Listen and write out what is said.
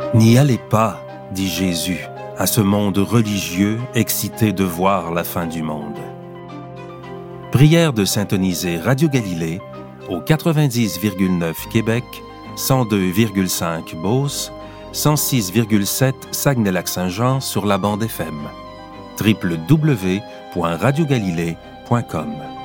N'y allez pas, dit Jésus, à ce monde religieux excité de voir la fin du monde. Prière de syntoniser Radio Galilée au 90,9 Québec, 102,5 Beauce, 106,7 Saguenay-Lac-Saint-Jean sur la bande FM. www.radiogalilée.com